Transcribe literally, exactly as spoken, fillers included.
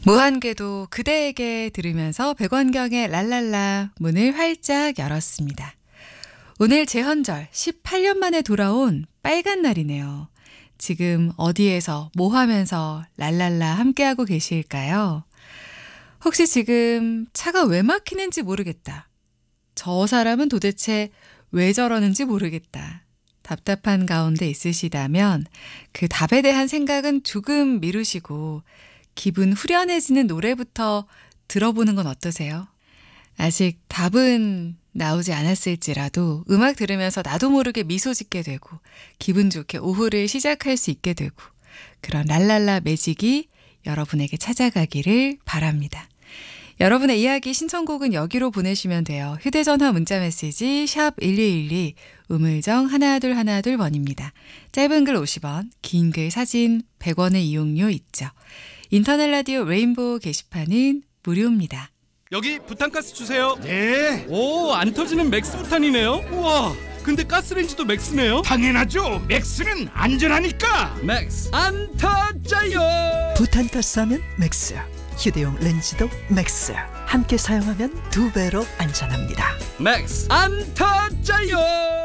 무한궤도 그대에게 들으면서 백원경의 랄랄라 문을 활짝 열었습니다. 오늘 재헌절 십팔 년 만에 돌아온 빨간 날이네요. 지금 어디에서 뭐 하면서 랄랄라 함께하고 계실까요? 혹시 지금 차가 왜 막히는지 모르겠다. 저 사람은 도대체 왜 저러는지 모르겠다. 답답한 가운데 있으시다면 그 답에 대한 생각은 조금 미루시고 기분 후련해지는 노래부터 들어보는 건 어떠세요? 아직 답은 나오지 않았을지라도 음악 들으면서 나도 모르게 미소 짓게 되고 기분 좋게 오후를 시작할 수 있게 되고 그런 랄랄라 매직이 여러분에게 찾아가기를 바랍니다. 여러분의 이야기 신청곡은 여기로 보내시면 돼요. 휴대전화 문자메시지 샵 일이일이 우물정 하나둘 하나둘 번입니다. 짧은 글 오십 원, 긴 글 사진 백 원의 이용료 있죠. 인터넷 라디오 레인보우 게시판은 무료입니다. 여기 부탄가스 주세요. 네, 오, 안 터지는 맥스 부탄이네요. 우와, 근데 가스레인지도 맥스네요. 당연하죠. 맥스는 안전하니까. 맥스 안 터져요. 부탄가스 하면 맥스, 휴대용 렌즈도 맥스. 함께 사용하면 두 배로 안전합니다. 맥스 안 터져요.